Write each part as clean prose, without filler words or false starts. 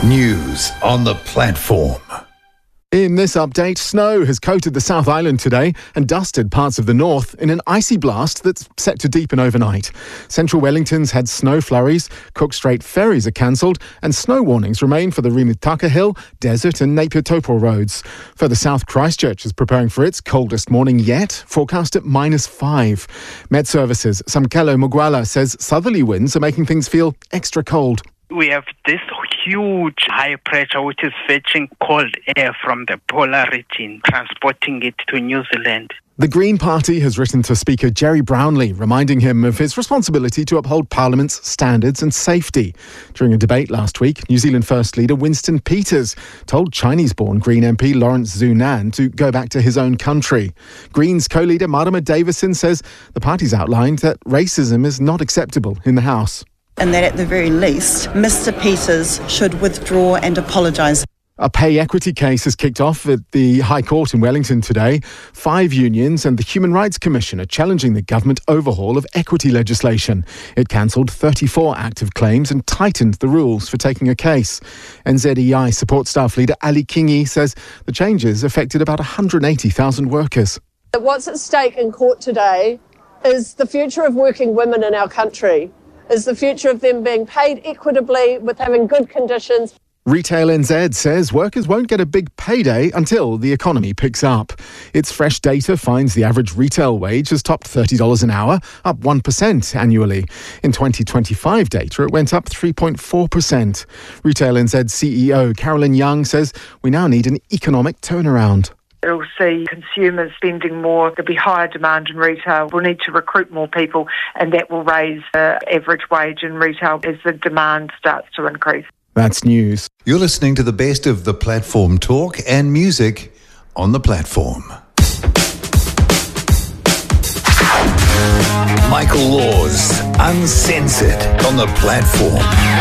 News on the platform. In this update, snow has coated the South Island today and dusted parts of the north in an icy blast that's set to deepen overnight. Central Wellington's had snow flurries, Cook Strait ferries are cancelled, and snow warnings remain for the Rimitaka Hill, Desert and Napier Topol roads. Further south, Christchurch is preparing for its coldest morning yet, forecast at -5. Met Services' Samkelo Mugwala says southerly winds are making things feel extra cold. We have this huge high pressure which is fetching cold air from the polar region, transporting it to New Zealand. The Green Party has written to Speaker Jerry Brownlee, reminding him of his responsibility to uphold Parliament's standards and safety. During a debate last week, New Zealand First Leader Winston Peters told Chinese-born Green MP Lawrence Zunan to go back to his own country. Greens co-leader Marama Davison says the party's outlined that racism is not acceptable in the House. And that at the very least, Mr. Peters should withdraw and apologise. A pay equity case has kicked off at the High Court in Wellington today. 5 unions and the Human Rights Commission are challenging the government overhaul of equity legislation. It cancelled 34 active claims and tightened the rules for taking a case. NZEI support staff leader Ali Kingi says the changes affected about 180,000 workers. What's at stake in court today is the future of working women in our country. Is the future of them being paid equitably with having good conditions. Retail NZ says workers won't get a big payday until the economy picks up. Its fresh data finds the average retail wage has topped $30 an hour, up 1% annually. In 2025 data, it went up 3.4%. Retail NZ CEO Carolyn Young says we now need an economic turnaround. It'll see consumers spending more. There'll be higher demand in retail. We'll need to recruit more people, and that will raise the average wage in retail as the demand starts to increase. That's news. You're listening to the best of the platform talk and music on the platform. Michael Laws, Uncensored on the platform.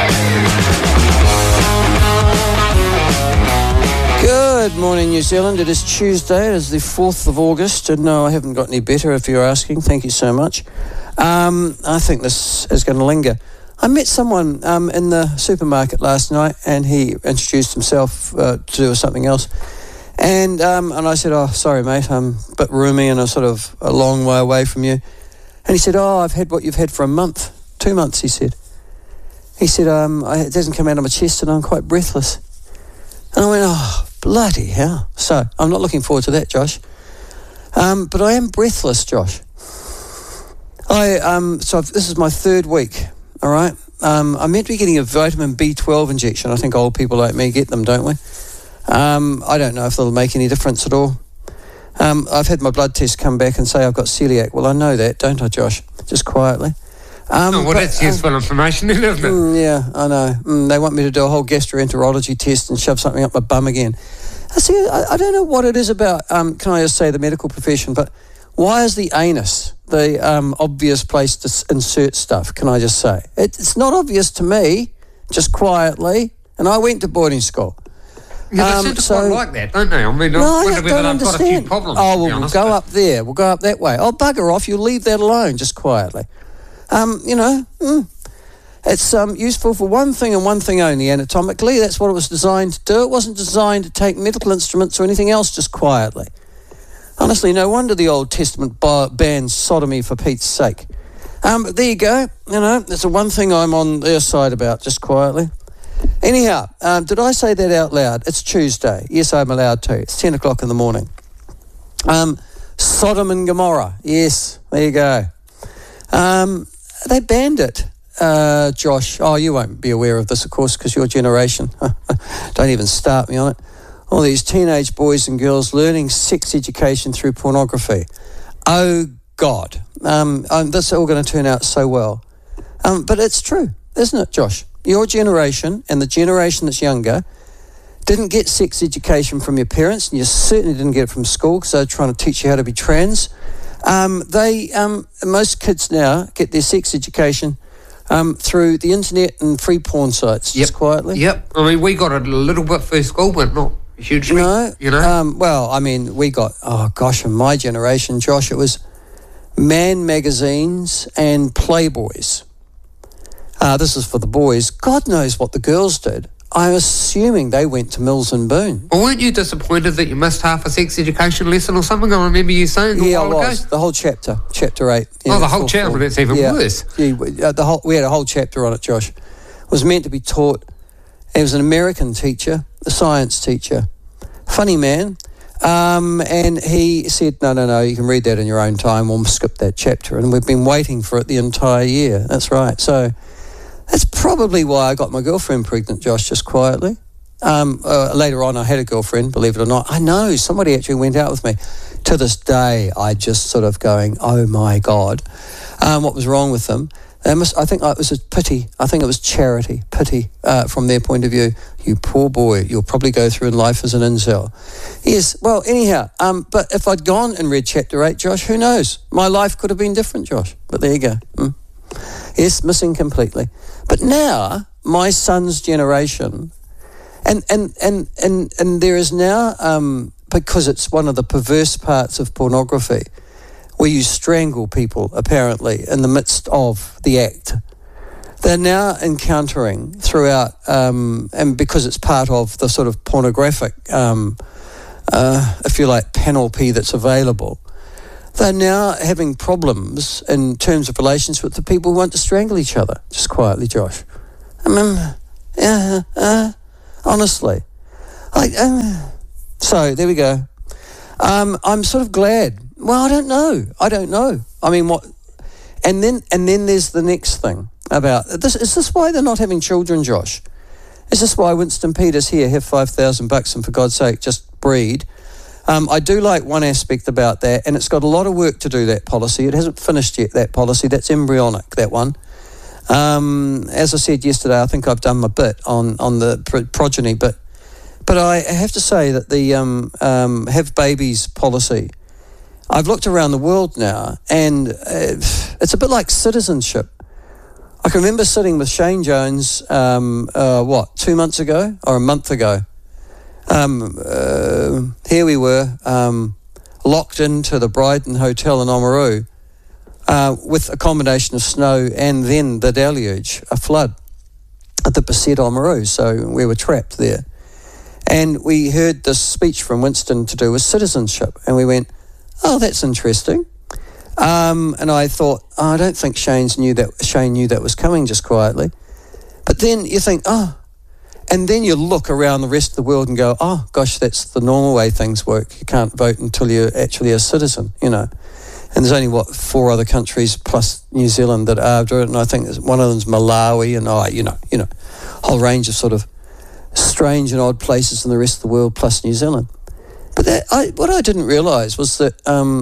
Good morning, New Zealand. It is Tuesday. It is the 4th of August. And no, I haven't got any better, if you're asking. Thank you so much. I think this is going to linger. I met someone in the supermarket last night, and he introduced himself to do something else. And I said, "Oh, sorry, mate, I'm a bit roomy and I'm sort of a long way away from you." And he said, "Oh, I've had what you've had for a month, 2 months," he said. He said, "It doesn't come out of my chest and I'm quite breathless." And I went, "Oh, bloody hell." So I'm not looking forward to that, Josh. But I am breathless, Josh. This is my 3rd week, all right? I'm meant to be getting a vitamin B12 injection. I think old people like me get them, don't we? I don't know if they'll make any difference at all. I've had my blood test come back and say I've got celiac. Well, I know that, don't I, Josh? Just quietly. That's useful information, isn't it? Yeah, I know. They want me to do a whole gastroenterology test and shove something up my bum again. I don't know what it is about, can I just say, the medical profession, but why is the anus the obvious place to insert stuff, can I just say? It's not obvious to me, just quietly, and I went to boarding school. Yeah, they seem to quite like that, don't they? I mean, I wonder whether they've got a few problems, Oh, well, we'll go up there. We'll go up that way. Oh, bugger off. You leave that alone, just quietly. It's useful for one thing and one thing only, anatomically. That's what it was designed to do. It wasn't designed to take medical instruments or anything else, just quietly. Honestly, no wonder the Old Testament bans sodomy, for Pete's sake. But there you go. That's the one thing I'm on their side about, just quietly. Anyhow, did I say that out loud? It's Tuesday. Yes, I'm allowed to. It's 10 o'clock in the morning. Sodom and Gomorrah. Yes, there you go. They banned it, Josh. Oh, you won't be aware of this, of course, because your generation. Don't even start me on it. All these teenage boys and girls learning sex education through pornography. Oh, God. This is all going to turn out so well. But it's true, isn't it, Josh? Your generation and the generation that's younger didn't get sex education from your parents, and you certainly didn't get it from school because they're trying to teach you how to be trans. Most kids now get their sex education through the internet and free porn sites, just quietly. Yep. I mean, we got it a little bit through school, but not hugely, No. We got, in my generation, Josh, it was Man magazines and Playboys. This is for the boys. God knows what the girls did. I'm assuming they went to Mills and Boon. Well, weren't you disappointed that you missed half a sex education lesson or something? I remember you saying a while ago. The whole chapter 8. Yeah, the whole chapter, that's even worse. Yeah, we had a whole chapter on it, Josh. It was meant to be taught. He was an American teacher, a science teacher. Funny man. And he said, no, you can read that in your own time. We'll skip that chapter. And we've been waiting for it the entire year. That's right. So that's probably why I got my girlfriend pregnant, Josh, just quietly. Later on, I had a girlfriend, believe it or not. I know, somebody actually went out with me. To this day, I just sort of going, oh, my God. What was wrong with them? I think it was a pity. I think it was charity, pity from their point of view. You poor boy, you'll probably go through in life as an incel. Yes, well, anyhow, but if I'd gone and read chapter 8, Josh, who knows? My life could have been different, Josh. But there you go. Yes, missing completely. But now, my son's generation, and there is now, because it's one of the perverse parts of pornography, where you strangle people, apparently, in the midst of the act. They're now encountering throughout, and because it's part of the sort of pornographic, if you like, panoply that's available, they're now having problems in terms of relations with the people who want to strangle each other, just quietly, Josh. I mean, honestly. So, there we go. I'm sort of glad. Well, I don't know. I mean, what? And then there's the next thing about this. Is this why they're not having children, Josh? Is this why Winston Peters here have $5,000 and for God's sake just breed? I do like one aspect about that, and it's got a lot of work to do, that policy. It hasn't finished yet, that policy. That's embryonic, that one. As I said yesterday, I think I've done my bit on the progeny, but I have to say that the have babies policy, I've looked around the world now, and it's a bit like citizenship. I can remember sitting with Shane Jones, 2 months ago or a month ago. Here we were, locked into the Bryden Hotel in Oamaru, with a combination of snow and then the deluge, a flood that beset Oamaru. So we were trapped there. And we heard this speech from Winston to do with citizenship, and we went, oh, that's interesting. And I thought, I don't think Shane knew that was coming, just quietly. But then you think, and then you look around the rest of the world and go, oh, gosh, that's the normal way things work. You can't vote until you're actually a citizen, you know. And there's only, 4 other countries plus New Zealand that are doing it, and I think one of them's Malawi, and, you know, whole range of sort of strange and odd places in the rest of the world plus New Zealand. But what I didn't realise was that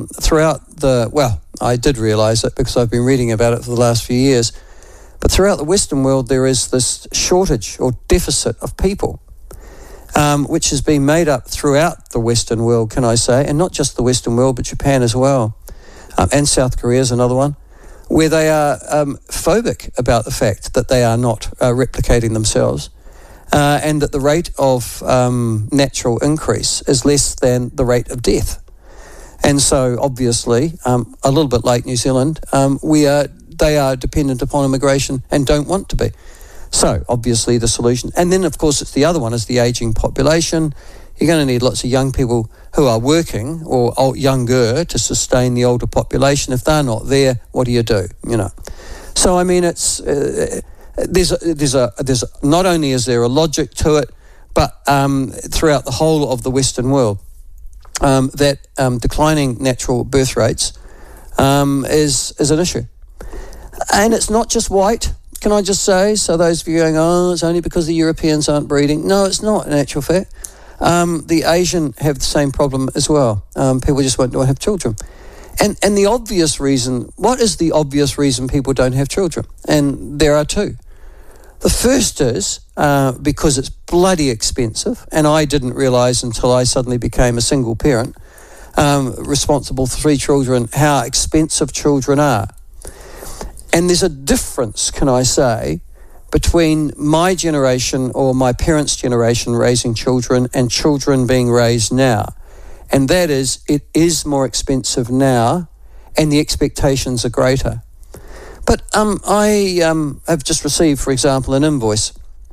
I did realise it because I've been reading about it for the last few years, but throughout the Western world there is this shortage or deficit of people, which has been made up throughout the Western world, can I say, and not just the Western world, but Japan as well, and South Korea is another one, where they are phobic about the fact that they are not replicating themselves. And that the rate of natural increase is less than the rate of death. And so, obviously, a little bit like New Zealand, they are dependent upon immigration and don't want to be. So, obviously, the solution. And then, of course, it's the other one is the ageing population. You're going to need lots of young people who are working or younger to sustain the older population. If they're not there, what do? You know. So, I mean, it's... There's not only is there a logic to it, but throughout the whole of the Western world, that declining natural birth rates is an issue, and it's not just white. Can I just say? So those of you going, oh, it's only because the Europeans aren't breeding. No, it's not. In actual fact, the Asian have the same problem as well. People just won't have children. And the obvious reason, what is the obvious reason people don't have children? And there are two. The first is because it's bloody expensive, and I didn't realise until I suddenly became a single parent, responsible for 3 children, how expensive children are. And there's a difference, can I say, between my generation or my parents' generation raising children and children being raised now. And that is, it is more expensive now, and the expectations are greater. But I have just received, for example, an invoice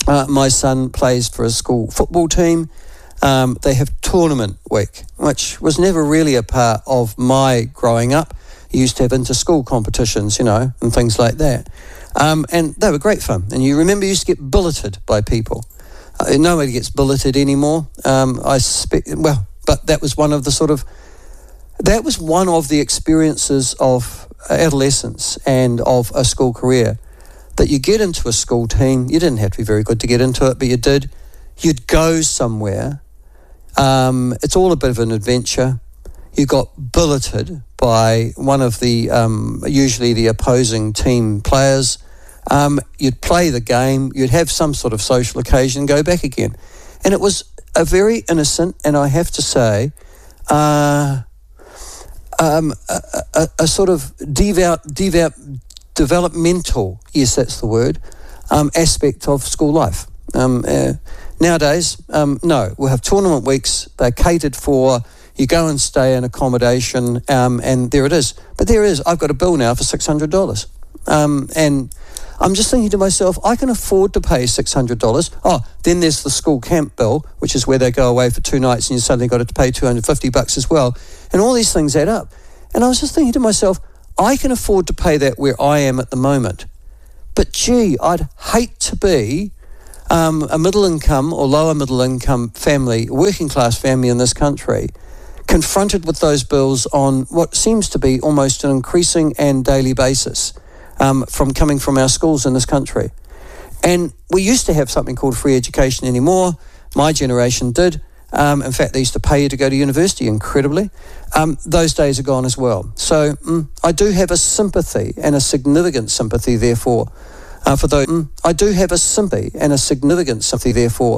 My son plays for a school football team. They have tournament week, which was never really a part of my growing up. You used to have inter-school competitions, and things like that. And they were great fun. And you remember you used to get billeted by people. Nobody gets billeted anymore. I suspect, but that was one of the experiences of adolescence and of a school career, that you get into a school team. You didn't have to be very good to get into it, but you did. You'd go somewhere. It's all a bit of an adventure. You got billeted by one of the, usually the opposing team players. You'd play the game, you'd have some sort of social occasion, go back again. And it was a very innocent, and I have to say, a sort of developmental, yes, that's the word, aspect of school life. Nowadays, no, we'll have tournament weeks, they're catered for, you go and stay in accommodation, and there it is. But there it is, I've got a bill now for $600. And I'm just thinking to myself, I can afford to pay $600. Oh, then there's the school camp bill, which is where they go away for 2 nights and you suddenly got to pay $250 as well. And all these things add up. And I was just thinking to myself, I can afford to pay that where I am at the moment. But gee, I'd hate to be a middle income or lower middle income family, working class family in this country, confronted with those bills on what seems to be almost an increasing and daily basis. From coming from our schools in this country. And we used to have something called free education anymore. My generation did. In fact, they used to pay you to go to university, incredibly. Those days are gone as well. So I do have a sympathy, and a significant sympathy, therefore, for those. I do have a sympathy and a significant sympathy, therefore,